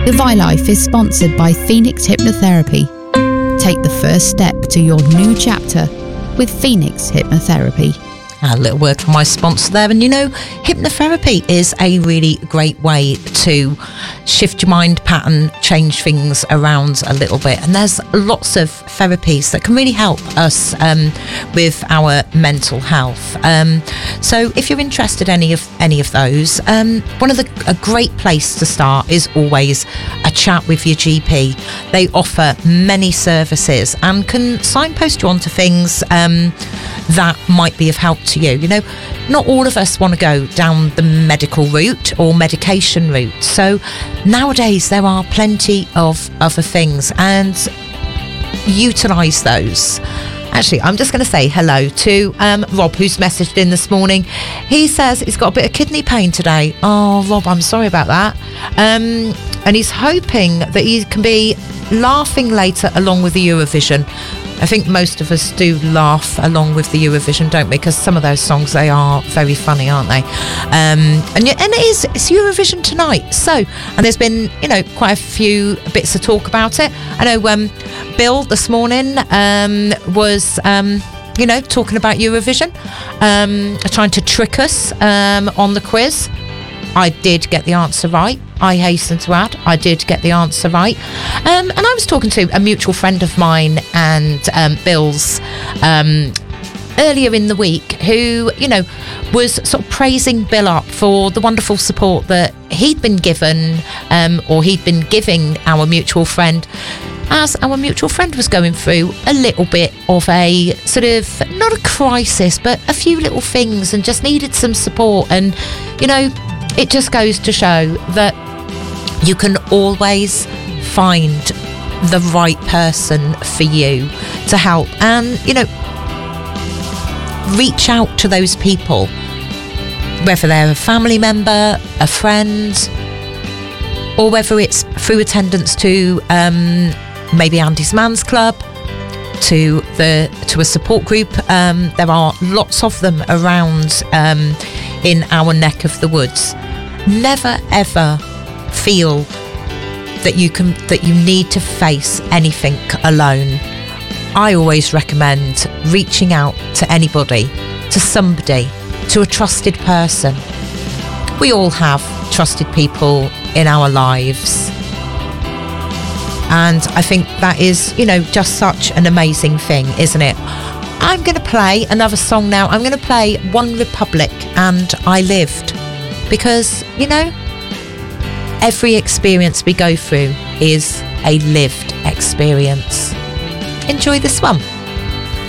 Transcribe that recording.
The Vi-Life is sponsored by Phoenix Hypnotherapy. Take the first step to your new chapter with Phoenix Hypnotherapy. A little word from my sponsor there. And hypnotherapy is a really great way to shift your mind pattern, change things around a little bit. And there's lots of therapies that can really help us with our mental health. So if you're interested in any of those, a great place to start is always a chat with your GP. They offer many services and can signpost you onto things that might be of help to you. Not all of us want to go down the medical route or medication route. So nowadays there are plenty of other things, and utilise those. Actually, I'm just going to say hello to Rob, who's messaged in this morning. He says he's got a bit of kidney pain today. Oh, Rob, I'm sorry about that. And he's hoping that he can be laughing later along with the Eurovision. I think most of us do laugh along with the Eurovision, don't we? Because some of those songs, they are very funny, aren't they? It's Eurovision tonight. So, and there's been, quite a few bits of talk about it. I know Bill this morning was, talking about Eurovision, trying to trick us on the quiz. I did get the answer right. I hasten to add, I did get the answer right. And I was talking to a mutual friend of mine and Bill's earlier in the week, who, was sort of praising Bill up for the wonderful support that he'd been given, or he'd been giving our mutual friend, as our mutual friend was going through a little bit of a sort of, not a crisis, but a few little things, and just needed some support. And, it just goes to show that you can always find the right person for you to help, and reach out to those people, whether they're a family member, a friend, or whether it's through attendance to maybe Andy's Man's Club, to a support group. There are lots of them around in our neck of the woods. Never ever feel that you need to face anything alone. I always recommend reaching out to anybody, to somebody, to a trusted person. We all have trusted people in our lives, and I think that is, just such an amazing thing, isn't it? I'm going to play another song now. I'm going to play One Republic and I Lived, because, every experience we go through is a lived experience. Enjoy this one.